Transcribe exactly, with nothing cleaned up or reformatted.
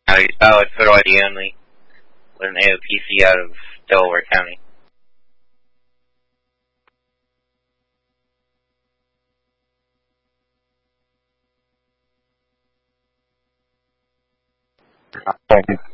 County. Oh, it's photo I D only with an A O P C out of Delaware County. Thank you.